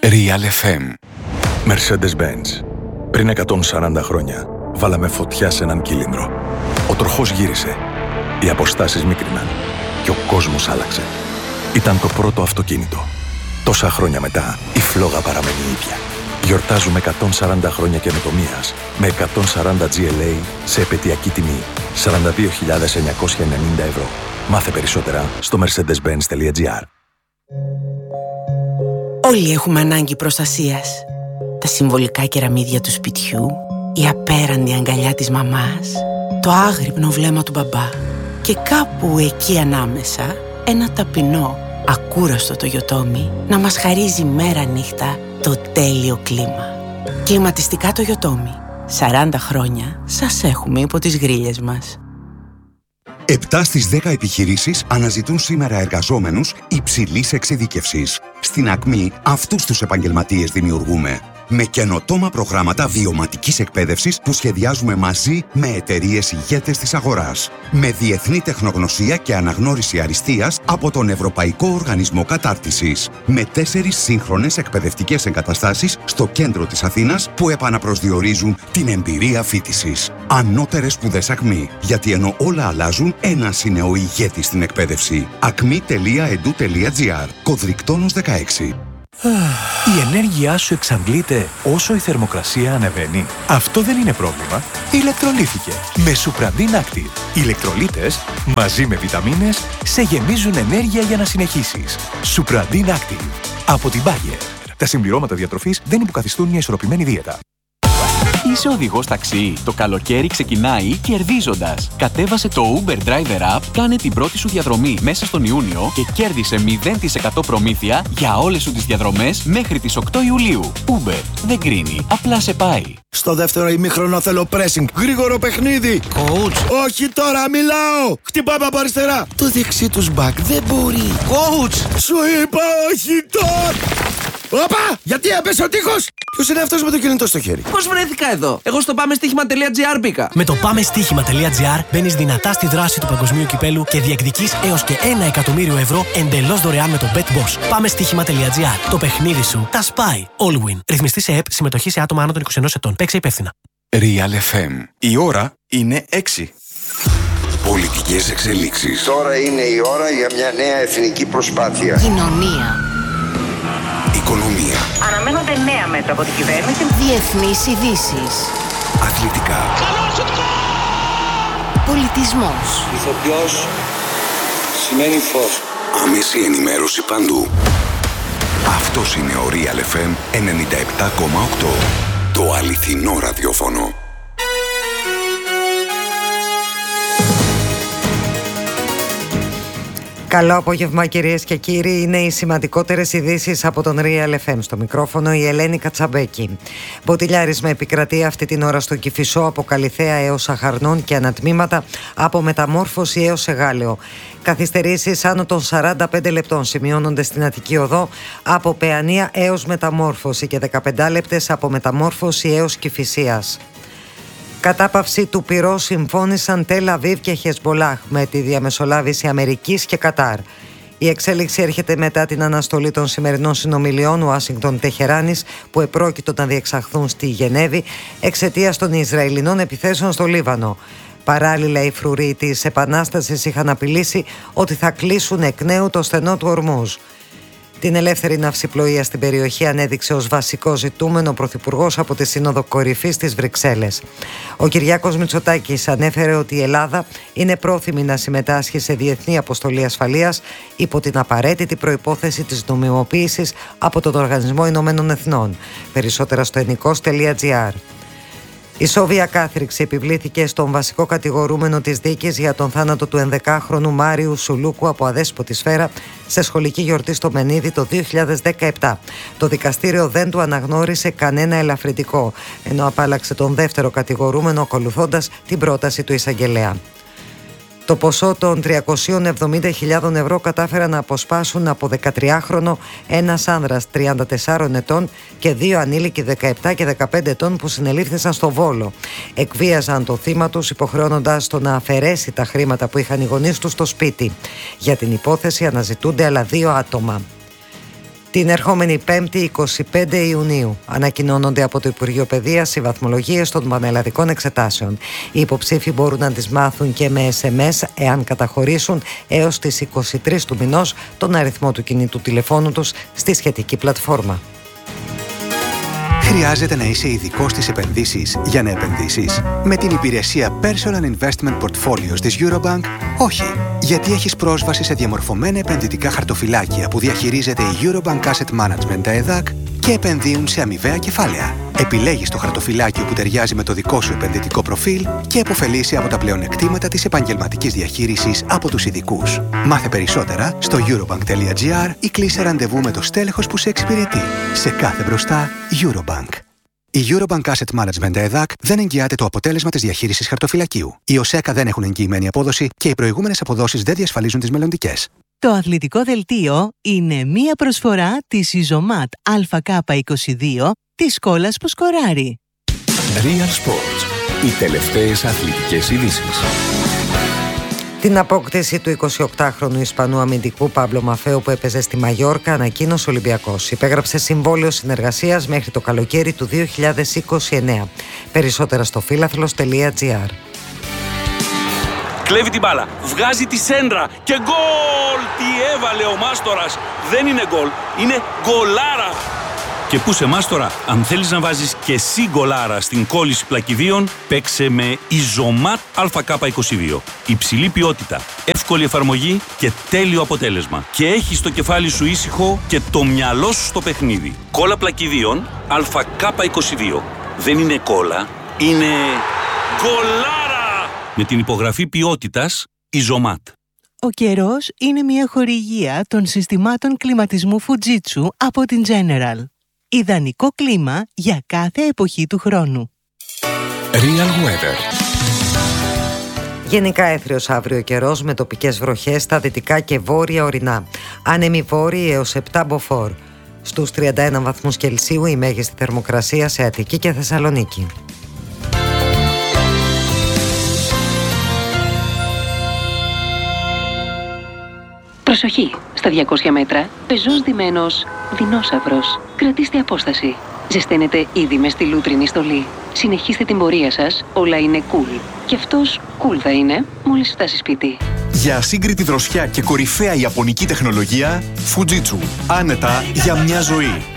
Real FM. Mercedes-Benz. Πριν 140 χρόνια, βάλαμε φωτιά σε έναν κύλινδρο. Ο τροχός γύρισε. Οι αποστάσεις μίκριναν. Και ο κόσμος άλλαξε. Ήταν το πρώτο αυτοκίνητο. Τόσα χρόνια μετά, η φλόγα παραμένει ίδια. Γιορτάζουμε 140 χρόνια καινοτομίας με 140 GLA σε επαιτειακή τιμή 42.990 ευρώ. Μάθε περισσότερα στο mercedes-benz.gr. Όλοι έχουμε ανάγκη προστασίας. Τα συμβολικά κεραμίδια του σπιτιού, η απέραντη αγκαλιά της μαμάς, το άγρυπνο βλέμμα του μπαμπά και κάπου εκεί ανάμεσα ένα ταπεινό, ακούραστο Toyotomi να μας χαρίζει μέρα νύχτα το τέλειο κλίμα. Κλιματιστικά Toyotomi. 40 χρόνια σας έχουμε υπό τις γρίλες μας. 7 στις 10 επιχειρήσεις αναζητούν σήμερα εργαζόμενους υψηλής εξειδίκευσης. Στην Ακμή αυτούς τους επαγγελματίες δημιουργούμε. Με καινοτόμα προγράμματα βιωματικής εκπαίδευσης που σχεδιάζουμε μαζί με εταιρείες ηγέτες της αγοράς. Με διεθνή τεχνογνωσία και αναγνώριση αριστείας από τον Ευρωπαϊκό Οργανισμό Κατάρτισης. Με 4 σύγχρονες εκπαιδευτικές εγκαταστάσεις στο κέντρο της Αθήνας που επαναπροσδιορίζουν την εμπειρία φοιτησης. Ανώτερες σπουδές Ακμή. Γιατί ενώ όλα αλλάζουν, ένας είναι ο ηγέτης στην εκπαίδευση. acmi.edu.gr. Κωδρικτόνος 16. Η ενέργειά σου εξαντλείται όσο η θερμοκρασία ανεβαίνει. Αυτό δεν είναι πρόβλημα. Ηλεκτρολύθηκε με Supradin Active. Οι ηλεκτρολίτες μαζί με βιταμίνες σε γεμίζουν ενέργεια για να συνεχίσεις. Supradin Active από την Bayer. Τα συμπληρώματα διατροφής δεν υποκαθιστούν μια ισορροπημένη δίαιτα. Είσαι οδηγός ταξί. Το καλοκαίρι ξεκινάει κερδίζοντας. Κατέβασε το Uber Driver App, κάνε την πρώτη σου διαδρομή μέσα στον Ιούνιο και κέρδισε 0% προμήθεια για όλες σου τις διαδρομές μέχρι τις 8 Ιουλίου. Uber δεν κρίνει, απλά σε πάει. Στο δεύτερο ημίχρονο θέλω pressing. Γρήγορο παιχνίδι. Coach. Όχι τώρα, μιλάω. Χτυπάμε από αριστερά. Το δεξί τους back δεν μπορεί. Coach. Σου είπα όχι τώρα. Όπα! Γιατί έπεσε ο τείχος! Ποιος είναι αυτός με το κινητό στο χέρι? Πώς βρέθηκα εδώ? Εγώ στο πάμεστοίχημα.gr μπήκα. Με το πάμεστοίχημα.gr μπαίνεις δυνατά στη δράση του παγκοσμίου κυπέλου και διεκδικείς έως και 1 εκατομμύριο ευρώ εντελώς δωρεάν με το BetBoss. Πάμεστοίχημα.gr. Το παιχνίδι σου τα σπάει. All win. Ρυθμιστή σε ΕΠ, συμμετοχή σε άτομα άνω των 21 ετών. Παίξε υπεύθυνα. Real FM. Η ώρα είναι 6. Πολιτικές εξελίξεις. Τώρα είναι η ώρα για μια νέα εθνική προσπάθεια. Κοινωνία. Οικονομία. Αναμένονται νέα μέτρα από την κυβέρνηση. Διεθνείς ειδήσεις. Αθλητικά. Πολιτισμός. Ηθοποιός σημαίνει φως. Άμεση ενημέρωση παντού. Αυτός είναι ο Real FM 97,8. Το αληθινό ραδιόφωνο. Καλό απόγευμα κυρίες και κύριοι, είναι οι σημαντικότερες ειδήσεις από τον Real FM. Στο μικρόφωνο η Ελένη Κατσαμπέκη. Μποτιλιάρισμα επικρατεί αυτή την ώρα στο Κηφισό από Καλιθέα έως Αχαρνών και ανατμήματα από Μεταμόρφωση έως Εγάλεο. Καθυστερήσεις άνω των 45 λεπτών σημειώνονται στην Αττική Οδό από Παιανία έως Μεταμόρφωση και 15 λεπτές από Μεταμόρφωση έως Κηφισίας. Κατάπαυση του πυρός συμφώνησαν Τελ Αβίβ και Χεσμπολάχ με τη διαμεσολάβηση Αμερικής και Κατάρ. Η εξέλιξη έρχεται μετά την αναστολή των σημερινών συνομιλιών Ουάσιγκτον-Τεχεράνης που επρόκειτο να διεξαχθούν στη Γενέβη εξαιτίας των Ισραηλινών επιθέσεων στο Λίβανο. Παράλληλα, οι φρουροί της Επανάστασης είχαν απειλήσει ότι θα κλείσουν εκ νέου το στενό του Ορμούζ. Την ελεύθερη ναυσιπλοεία στην περιοχή ανέδειξε ως βασικό ζητούμενο ο Πρωθυπουργός από τη Σύνοδο Κορυφής στις Βρυξέλλες. Ο Κυριάκος Μητσοτάκης ανέφερε ότι η Ελλάδα είναι πρόθυμη να συμμετάσχει σε διεθνή αποστολή ασφαλείας υπό την απαραίτητη προϋπόθεση της νομιμοποίησης από τον Οργανισμό Ηνωμένων Εθνών. Περισσότερα στο ενικός.gr. Ισόβια κάθριξη επιβλήθηκε στον βασικό κατηγορούμενο της δίκης για τον θάνατο του 11χρονου Μάριου Σουλούκου από αδέσποτη σφαίρα σε σχολική γιορτή στο Μενίδη το 2017. Το δικαστήριο δεν του αναγνώρισε κανένα ελαφρυντικό, ενώ απάλλαξε τον δεύτερο κατηγορούμενο ακολουθώντας την πρόταση του εισαγγελέα. Το ποσό των 370.000 ευρώ κατάφεραν να αποσπάσουν από 13χρονο ένας άνδρας 34 ετών και 2 ανήλικοι 17 και 15 ετών που συνελήφθησαν στο Βόλο. Εκβίαζαν το θύμα τους υποχρεώνοντας το να αφαιρέσει τα χρήματα που είχαν οι γονείς του στο σπίτι. Για την υπόθεση αναζητούνται άλλα 2 άτομα. Την ερχόμενη 5η 25 Ιουνίου ανακοινώνονται από το Υπουργείο Παιδείας οι βαθμολογίες των πανελλαδικών εξετάσεων. Οι υποψήφοι μπορούν να τις μάθουν και με SMS εάν καταχωρήσουν έως τις 23 του μηνός τον αριθμό του κινητού τηλεφώνου τους στη σχετική πλατφόρμα. Χρειάζεται να είσαι ειδικός στις επενδύσεις για να επενδύσεις? Με την υπηρεσία Personal Investment Portfolios της Eurobank, όχι. Γιατί έχεις πρόσβαση σε διαμορφωμένα επενδυτικά χαρτοφυλάκια που διαχειρίζεται η Eurobank Asset Management ΕΔΑΚ και επενδύουν σε αμοιβαία κεφάλαια. Επιλέγεις το χαρτοφυλάκιο που ταιριάζει με το δικό σου επενδυτικό προφίλ και επωφελείσαι από τα πλεονεκτήματα της επαγγελματικής διαχείρισης από τους ειδικούς. Μάθε περισσότερα στο eurobank.gr ή κλείσε ραντεβού με το στέλεχος που σε εξυπηρετεί. Σε κάθε μπροστά, Eurobank. Η Eurobank Asset Management ΕΔΑΚ δεν εγγυάται το αποτέλεσμα της διαχείρισης χαρτοφυλακίου. Οι ΟΣΕΚΑ δεν έχουν εγγυημένη απόδοση και οι προηγούμενες αποδόσεις δεν διασφαλίζουν τις μελλοντικές. Το αθλητικό δελτίο είναι μία προσφορά της Ιζωμάτ ΑΚ22 της σκόλας που σκοράρει. Real Sports. Οι τελευταίες αθλητικές ειδήσεις. Την απόκτηση του 28χρονου Ισπανού αμυντικού Πάμπλο Μαφέου που έπαιζε στη Μαγιόρκα ανακοίνωσε ο Ολυμπιακός. Υπέγραψε συμβόλαιο συνεργασίας μέχρι το καλοκαίρι του 2029. Περισσότερα στο φίλαθλος.gr. Κλέβει την μπάλα, βγάζει τη σέντρα και γκολ! Τι έβαλε ο Μάστορας! Δεν είναι γκολ, είναι γκολάρα! Και πού σε Μάστορα, αν θέλεις να βάζεις και εσύ γκολάρα στην κόλληση πλακιδίων, παίξε με Ιζωμάτ ΑΚ22. Υψηλή ποιότητα, εύκολη εφαρμογή και τέλειο αποτέλεσμα. Και έχεις το κεφάλι σου ήσυχο και το μυαλό σου στο παιχνίδι. Κόλλα πλακιδίων ΑΚ22. Δεν είναι κόλλα, είναι γκολάρα! Με την υπογραφή ποιότητας Ιζωμάτ. Ο καιρός είναι μια χορηγία των συστημάτων κλιματισμού Fujitsu από την General. Ιδανικό κλίμα για κάθε εποχή του χρόνου. Real Weather. Γενικά έθριος αύριο καιρός με τοπικές βροχές στα δυτικά και βόρεια ορεινά. Άνεμοι βόρειοι έως 7 μποφόρ. Στους 31 βαθμούς Κελσίου η μέγιστη θερμοκρασία σε Αττική και Θεσσαλονίκη. Προσοχή! Στα 200 μέτρα, πεζός ντυμένος δεινόσαυρος. Κρατήστε απόσταση. Ζεσταίνετε ήδη μες στη λούτρινη στολή. Συνεχίστε την πορεία σας, όλα είναι cool. Και αυτός cool θα είναι μόλις φτάσει σπίτι. Για ασύγκριτη δροσιά και κορυφαία ιαπωνική τεχνολογία, Fujitsu. Άνετα για μια ζωή.